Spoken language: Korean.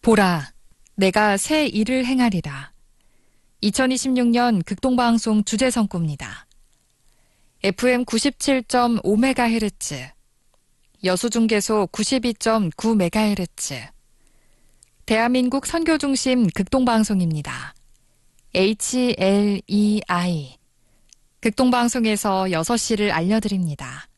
보라, 내가 새 일을 행하리라. 2026년 극동방송 주제선구입니다. FM 97.5MHz, 여수중계소 92.9MHz, 대한민국 선교중심 극동방송입니다. HLEI, 극동방송에서 6시를 알려드립니다.